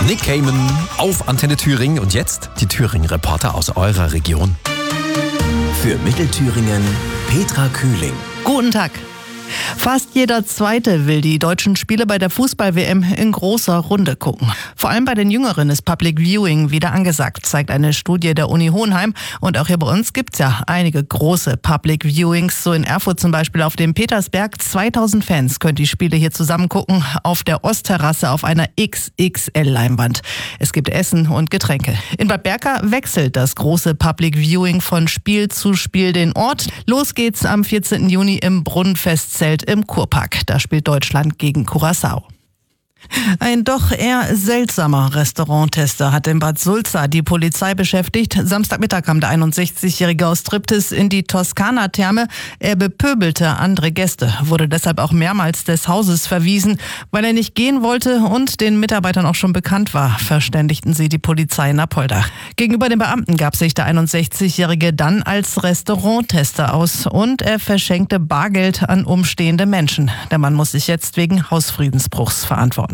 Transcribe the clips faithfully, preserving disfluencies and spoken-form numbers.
Nick Cayman auf Antenne Thüringen und jetzt die Thüringen-Reporter aus eurer Region. Für Mittelthüringen Petra Kühling. Guten Tag. Fast jeder Zweite will die deutschen Spiele bei der Fußball-W M in großer Runde gucken. Vor allem bei den Jüngeren ist Public Viewing wieder angesagt, zeigt eine Studie der Uni Hohenheim. Und auch hier bei uns gibt's ja einige große Public Viewings. So in Erfurt zum Beispiel auf dem Petersberg. zweitausend Fans können die Spiele hier zusammen gucken. Auf der Ostterrasse auf einer X X L-Leinwand. Es gibt Essen und Getränke. In Bad Berka wechselt das große Public Viewing von Spiel zu Spiel den Ort. Los geht's am vierzehnten Juni im Brunnenfestzelt im Kurpark. Da spielt Deutschland gegen Curaçao. Ein doch eher seltsamer Restauranttester hat in Bad Sulza die Polizei beschäftigt. Samstagmittag kam der einundsechzigjährige aus Triptis in die Toskana-Therme. Er bepöbelte andere Gäste, wurde deshalb auch mehrmals des Hauses verwiesen. Weil er nicht gehen wollte und den Mitarbeitern auch schon bekannt war, verständigten sie die Polizei in Apolda. Gegenüber den Beamten gab sich der einundsechzigjährige dann als Restauranttester aus und er verschenkte Bargeld an umstehende Menschen. Der Mann muss sich jetzt wegen Hausfriedensbruchs verantworten.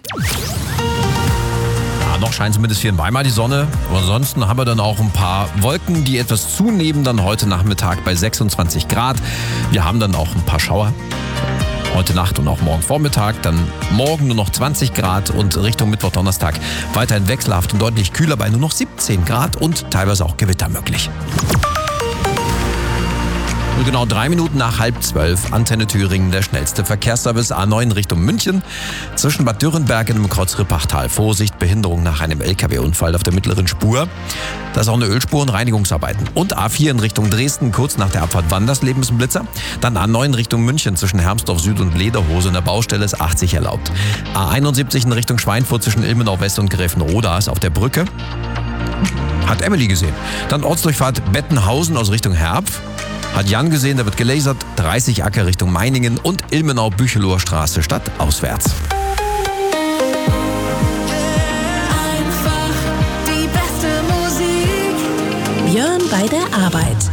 Ja, noch scheint zumindest hier in Weimar die Sonne. Aber ansonsten haben wir dann auch ein paar Wolken, die etwas zunehmen dann heute Nachmittag bei sechsundzwanzig Grad. Wir haben dann auch ein paar Schauer. Heute Nacht und auch morgen Vormittag, dann morgen nur noch zwanzig Grad und Richtung Mittwoch, Donnerstag weiterhin wechselhaft und deutlich kühler bei nur noch siebzehn Grad und teilweise auch Gewitter möglich. Und genau drei Minuten nach halb zwölf, Antenne Thüringen, der schnellste Verkehrsservice A neun Richtung München. Zwischen Bad Dürrenberg im Kreuzrippachtal. Vorsicht, Behinderung nach einem L K W-Unfall auf der mittleren Spur. Da ist auch eine Ölspur und Reinigungsarbeiten. Und A vier in Richtung Dresden, kurz nach der Abfahrt Wandersleben ist ein Blitzer. Dann A neun Richtung München, zwischen Hermsdorf Süd und Lederhose in der Baustelle ist achtzig erlaubt. A einundsiebzig in Richtung Schweinfurt zwischen Ilmenau West und Gräfenroda ist auf der Brücke. Hat Emily gesehen. Dann Ortsdurchfahrt Bettenhausen aus Richtung Herpf. Hat Jan gesehen, da wird gelasert, dreißig Acker Richtung Meiningen und Ilmenau-Bücheloher Straße stadtauswärts. Einfach die beste Musik. Björn bei der Arbeit.